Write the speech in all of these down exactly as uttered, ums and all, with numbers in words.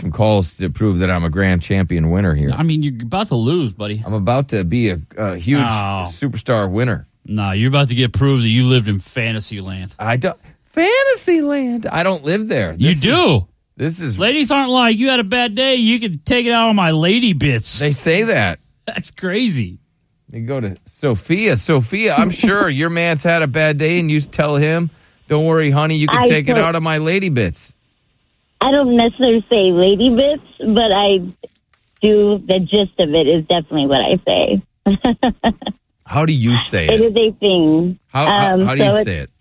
some calls to prove that I'm a grand champion winner here. I mean, you're about to lose, buddy. I'm about to be a, a huge Oh. superstar winner. No, you're about to get proved that you lived in fantasy land. I don't. Fantasyland. I don't live there. You This do. Is, this is. Ladies aren't like, you had a bad day, you can take it out on my lady bits. They say that. That's crazy. They go to Sophia. Sophia, I'm sure your man's had a bad day, and you tell him, "Don't worry, honey, you can I take it don't- out of my lady bits." I don't necessarily say lady bits, but I do. The gist of it is definitely what I say. How do you say It it? is a thing. How, how, Um, how do so you it's- say it?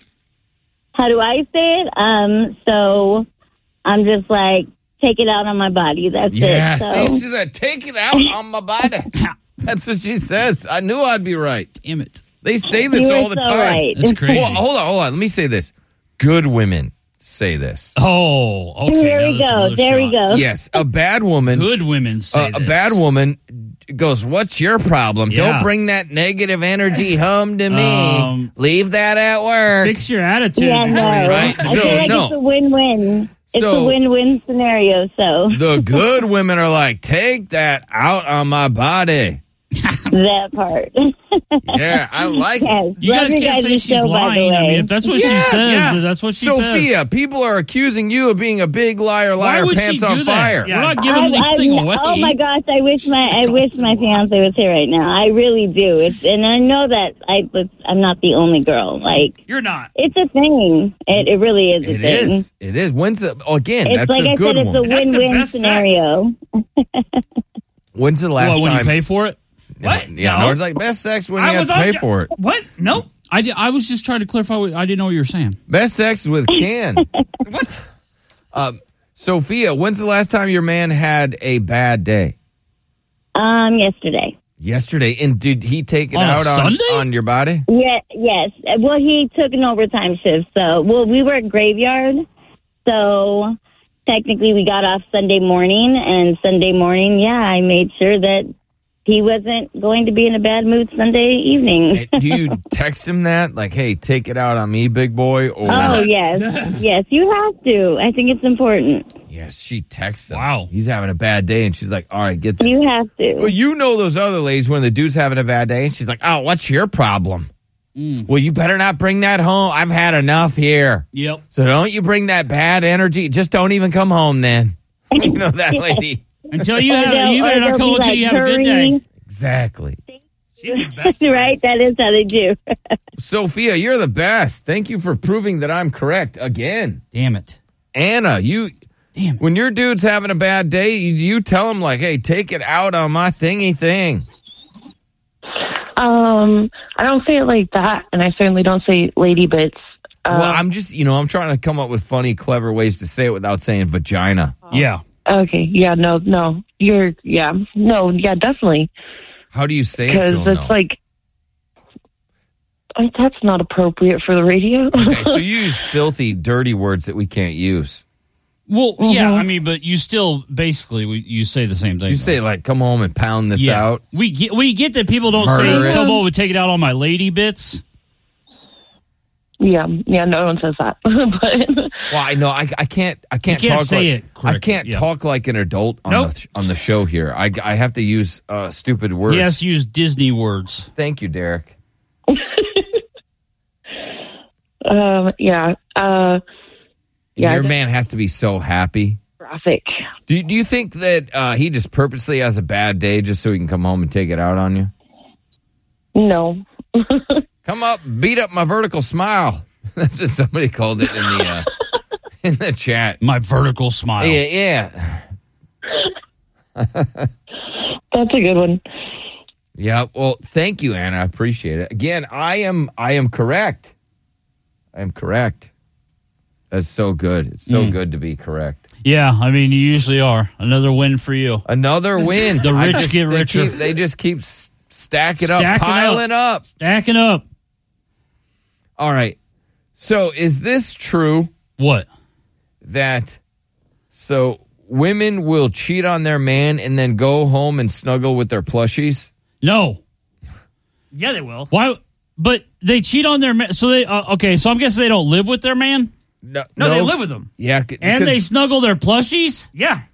How do I say it? Um, so I'm just like, take it out on my body. That's Yeah, it. So. see, she said, "Take it out on my body." That's what she says. I knew I'd be right. Damn it. They say this You all were the so time. right. That's crazy. Well, hold on, hold on. Let me say this. Good women say this. Oh, okay. There now we that's go. another There we shot. go. Yes, a bad woman. Good women say uh, a this. bad woman goes, "What's your problem? Yeah. Don't bring that negative energy home to me. Um, Leave that at work." Fix your attitude. Yeah, no. Right? I So, feel like no. it's a win-win. It's So- a win-win scenario. So The good women are like, "Take that out on my body." that part. Yeah, I like it. Yes. You Love guys your can't say guys' she's show, by the lying. I way. mean, if that's what Yes, she says, yeah. then that's what she says. Sophia, people are accusing you of being a big liar, Why liar, would pants she on do that? fire. We're not giving I- anything I- away. Oh my gosh! I wish my I wish my fiance was here right now. I really do. It's, and I know that I but I'm not the only girl. Like You're not. it's a thing. It it really is a It thing. is. It is. When's the, oh, again, It's that's like a I good said. It's one. a That's the win-win best sex. scenario. When's the last What, when time? you pay for it? What? Yeah, No. no, it's like best sex when I you have was to on pay your- for it. What? Nope. I, di- I was just trying to clarify. What, I didn't know what you were saying. Best sex is with Ken. What? um, Sophia, when's the last time your man had a bad day? Um, yesterday. Yesterday. And did he take it On a out on, Sunday? on your body? Yeah. Yes. Well, he took an overtime shift. So, well, we were at graveyard. So technically, we got off Sunday morning, and Sunday morning, yeah, I made sure that he wasn't going to be in a bad mood Sunday evening. And do you text him that? Like, hey, take it out on me, big boy? Or Oh, yes. Yes, you have to. I think it's important. Yes, she texts him. Wow. He's having a bad day, and she's like, all right, get this. You have to. Well, you know those other ladies when the dude's having a bad day, and she's like, oh, what's your problem? Mm. Well, you better not bring that home. I've had enough here. Yep. So don't you bring that bad energy. Just don't even come home then. You know that lady. Until you Or have, they'll- you or better not they'll come be until like, you have a good "Hurry." day. Exactly. She's the best. Right? That is how they do. Sophia, you're the best. Thank you for proving that I'm correct again. Damn it. Anna, you Damn it. when your dude's having a bad day, you, you tell him like, hey, take it out on my thingy thing. Um, I don't say it like that, and I certainly don't say lady bits. Uh, Well, I'm just, you know, I'm trying to come up with funny, clever ways to say it without saying vagina. Yeah. okay, yeah, no, no, you're, yeah, no, yeah, definitely, How do you say it to because him? it's though? like I, that's not appropriate for the radio. Okay, so you use filthy, dirty words that we can't use. Well, yeah, Mhm. I mean, but you still basically we, you say the same thing. You though. say like, come home and pound this yeah. out. We get we get that people don't Murder say it. come over and take it out on my lady bits. yeah, yeah, no one says that, but Well, I know I, I can't I can't, You can't talk say like, it I correctly, can't yeah. talk like an adult on Nope. the on the show here. I, I have to use uh, stupid words. He has to use Disney words. Thank you, Derek. um, yeah, uh, yeah, Your I- man has to be so happy. graphic. Do you, do you think that uh, he just purposely has a bad day just so he can come home and take it out on you? No, Come up, beat up my vertical smile. That's what somebody called it in the uh, in the chat. My vertical smile. Yeah, yeah, that's a good one. yeah. Well, thank you, Anna. I appreciate it. Again, I am I am correct. I am correct. That's so good. It's so Mm. good to be correct. Yeah, I mean, you usually are. Another win for you. Another win. The I rich just- get they richer. keep- They just keep s- stacking up, Stacking piling up. Stacking up. All right. So is this true What? that so women will cheat on their man and then go home and snuggle with their plushies? No. Yeah, they will. Why? But they cheat on their man. So they, uh, okay, so I'm guessing they don't live with their man? No, No, they live with them. Yeah, c- And because- they snuggle their plushies? Yeah.